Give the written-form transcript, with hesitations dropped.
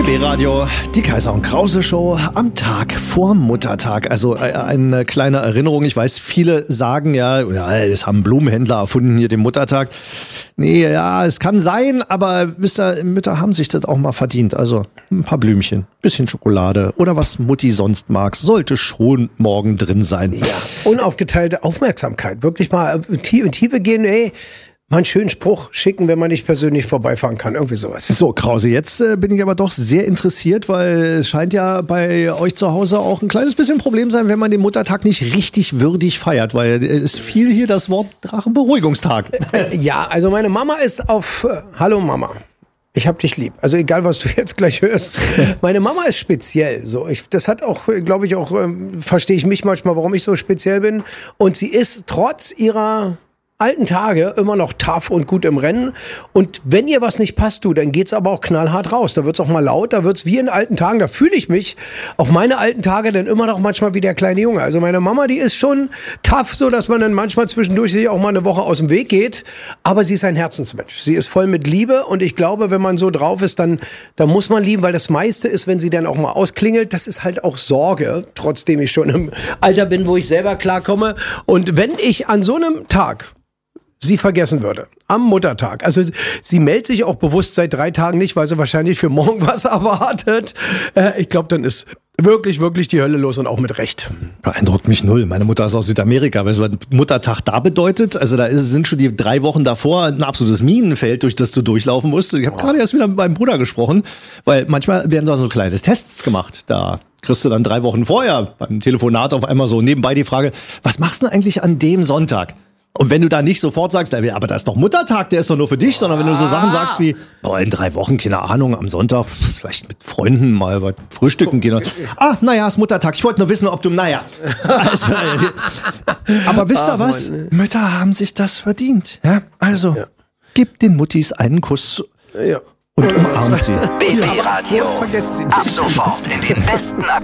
RBB Radio, die Kaiser und Krause Show am Tag vor Muttertag. Also eine kleine Erinnerung. Ich weiß, viele sagen ja, es haben Blumenhändler erfunden hier den Muttertag. Nee, ja, es kann sein, aber wisst ihr, Mütter haben sich das auch mal verdient. Also ein paar Blümchen, bisschen Schokolade oder was Mutti sonst mag, sollte schon morgen drin sein. Ja, unaufgeteilte Aufmerksamkeit. Wirklich mal in Tiefe gehen, mal einen schönen Spruch schicken, wenn man nicht persönlich vorbeifahren kann. Irgendwie sowas. So, Krause, jetzt bin ich aber doch sehr interessiert, weil es scheint ja bei euch zu Hause auch ein kleines bisschen Problem sein, wenn man den Muttertag nicht richtig würdig feiert, weil es fiel hier das Wort Drachenberuhigungstag. Ja, also meine Mama ist auf Hallo Mama. Ich hab dich lieb. Also egal, was du jetzt gleich hörst. Meine Mama ist speziell. So, das hat auch, glaube ich, auch verstehe ich mich manchmal, warum ich so speziell bin. Und sie ist trotz ihrer alten Tage immer noch tough und gut im Rennen. Und wenn ihr was nicht passt, dann geht's aber auch knallhart raus. Da wird's auch mal laut, da wird's wie in alten Tagen. Da fühle ich mich auf meine alten Tage dann immer noch manchmal wie der kleine Junge. Also meine Mama, die ist schon tough, so dass man dann manchmal zwischendurch sich auch mal eine Woche aus dem Weg geht. Aber sie ist ein Herzensmensch. Sie ist voll mit Liebe und ich glaube, wenn man so drauf ist, dann muss man lieben, weil das meiste ist, wenn sie dann auch mal ausklingelt, das ist halt auch Sorge, trotzdem ich schon im Alter bin, wo ich selber klarkomme. Und wenn ich an so einem Tag sie vergessen würde, am Muttertag. Also sie meldet sich auch bewusst seit 3 Tagen nicht, weil sie wahrscheinlich für morgen was erwartet. Ich glaube, dann ist wirklich, wirklich die Hölle los und auch mit Recht. Beeindruckt mich null. Meine Mutter ist aus Südamerika. Weißt du, was Muttertag da bedeutet? Also da sind schon die 3 Wochen davor ein absolutes Minenfeld, durch das du durchlaufen musst. Ich habe gerade erst wieder mit meinem Bruder gesprochen, weil manchmal werden da so kleine Tests gemacht. Da kriegst du dann 3 Wochen vorher beim Telefonat auf einmal so nebenbei die Frage, was machst du denn eigentlich an dem Sonntag? Und wenn du da nicht sofort sagst, aber das ist doch Muttertag, der ist doch nur für dich, sondern wenn du so Sachen sagst wie, in 3 Wochen, keine Ahnung, am Sonntag vielleicht mit Freunden mal was frühstücken gehen. Ist Muttertag. Ich wollte nur wissen, ob du, Also, aber wisst ihr was? Mütter haben sich das verdient. Ja? Also, gib den Muttis einen Kuss. Ja. Und umarmt sie. BB Radio. Ab sofort in den besten